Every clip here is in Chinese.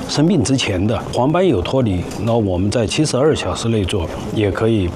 生病之前的黄斑有脱离，那我们在72小时内做，也可以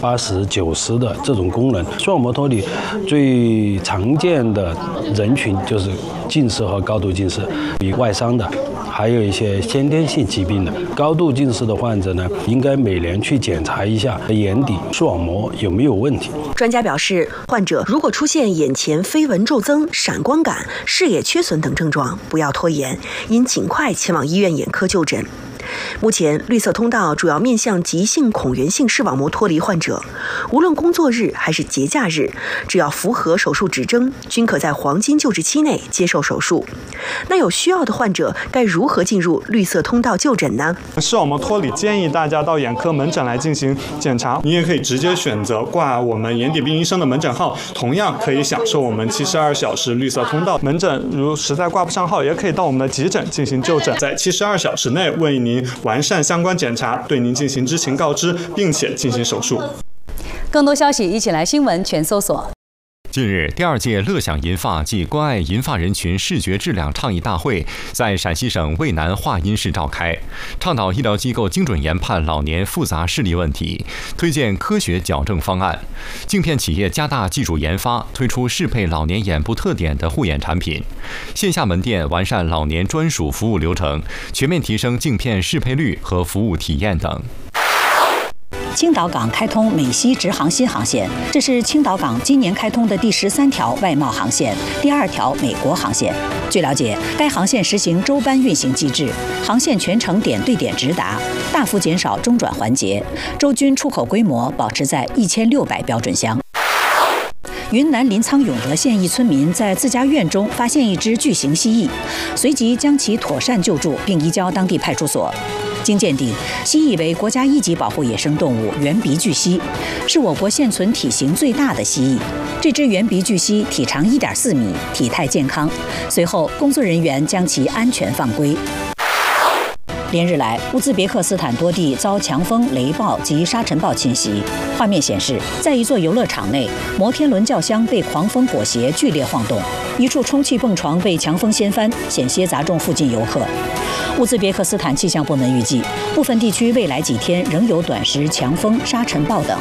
80%、90%的这种功能。视网膜脱离最常见的人群就是近视和高度近视，比外伤的，还有一些先天性疾病的。高度近视的患者呢，应该每年去检查一下眼底视网膜有没有问题。 专家表示，患者如果出现眼前飞蚊骤增、闪光感、视野缺损等症状，不要拖延，应尽快前往医院眼科就诊。目前，绿色通道主要面向急性孔源性视网膜脱离患者，无论工作日还是节假日，只要符合手术指征，均可在黄金救治期内接受手术。那有需要的患者该如何进入绿色通道就诊呢？ 视网膜脱离建议大家到眼科门诊来进行检查，你也可以直接选择挂我们眼底病医生的门诊号，同样可以享受我们72小时绿色通道门诊。如实在挂不上号，也可以到我们的急诊进行就诊，在72小时内为您完善相关检查，对您进行知情告知，并且进行手术。 更多消息，一起来新闻全搜索。 近日，第2届乐享银发暨关爱银发人群视觉质量倡议大会在陕西省渭南华阴市召开，倡导医疗机构精准研判老年复杂视力问题，推荐科学矫正方案。镜片企业加大技术研发，推出适配老年眼部特点的护眼产品。线下门店完善老年专属服务流程，全面提升镜片适配率和服务体验等。 青岛港开通美西直航新航线，这是青岛港今年开通的第13条外贸航线，第2条美国航线。据了解，该航线实行周班运行机制，航线全程点对点直达，大幅减少中转环节，周均出口规模保持在1600标准箱。云南临沧永德县一村民在自家院中发现一只巨型蜥蜴，随即将其妥善救助，并移交当地派出所。经鉴定，蜥蜴为国家1级保护野生动物圆鼻巨蜥，是我国现存体型最大的蜥蜴。这只圆鼻巨蜥体长1.4米，体态健康。随后，工作人员将其安全放归。连日来，乌兹别克斯坦多地遭强风、雷暴及沙尘暴侵袭。画面显示，在一座游乐场内，摩天轮轿厢被狂风裹挟，剧烈晃动。一处充气蹦床被强风掀翻，险些砸中附近游客。乌兹别克斯坦气象部门预计，部分地区未来几天仍有短时强风、沙尘暴等。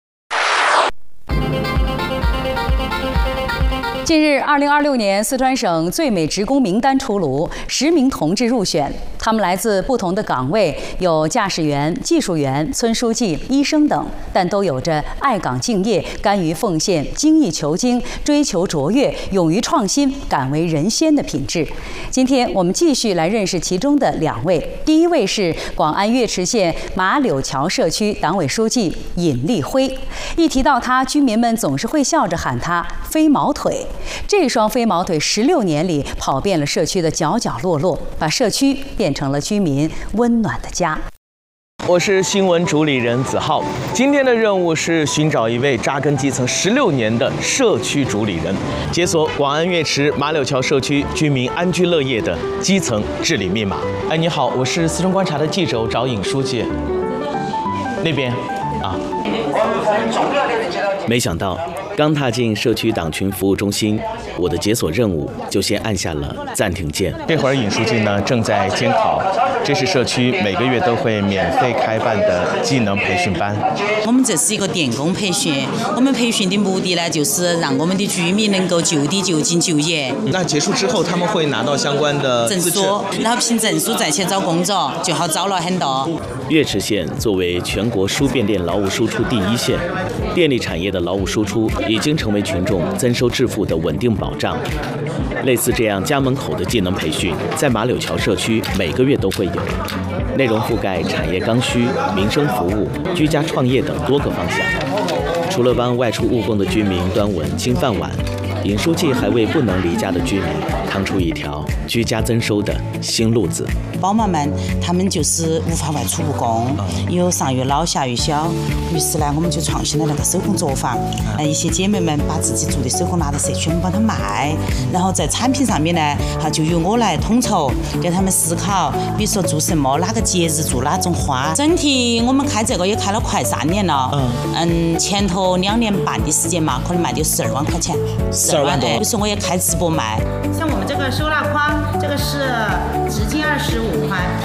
近日，2026年四川省最美职工名单出炉，10名同志入选。他们来自不同的岗位，有驾驶员、技术员、村书记、医生等，但都有着爱岗敬业、甘于奉献、精益求精、追求卓越、勇于创新、敢为人先的品质。今天我们继续来认识其中的2位。第一位是广安岳池县马柳桥社区党委书记尹立辉。一提到他，居民们总是会笑着喊他“飞毛腿”。这双飞毛腿16年里跑遍了社区的角角落落，把社区变成了居民温暖的家。 我是新闻主理人子浩，今天的任务是寻找一位扎根基层16年的社区主理人，解锁广安岳池马柳桥社区居民安居乐业的基层治理密码。哎，你好，我是四川观察的记者，找尹书记。那边啊。没想到，刚踏进社区党群服务中心，我的解锁任务就先按下了暂停键。这会儿尹书记呢正在监考，这是社区每个月都会免费开办的技能培训班。 我们这是一个电工培训，我们培训的目的呢，就是让我们的居民能够就地就近就业。 那结束之后，他们会拿到相关的证书，然后凭证书再去找工作，就好找了很多。 岳池县作为全国输变电劳务输出第1线，电力产业的劳务输出已经成为群众增收致富的稳定保障。类似这样家门口的技能培训，在马柳桥社区每个月都会有，内容覆盖产业刚需、民生服务、居家创业等多个方向。除了帮外出务工的居民端稳金饭碗，尹书记还为不能离家的居民趟出一条居家增收的新路子。 宝妈们，他们就是无法外出务工，有上月老下月小，于是呢，我们就创新了那个手工作坊。一些姐妹们把自己做的手工拿到社区，我们帮她卖，然后在产品上面呢，就由我来统筹，给他们思考，比如说做什么，哪个节日做哪种花。整体我们开这个也开了快3年了，前头2年半的时间嘛，可能卖的12万块钱，12万多。比如说我也开直播卖， 像我们这个收纳筐，这个是直径25块。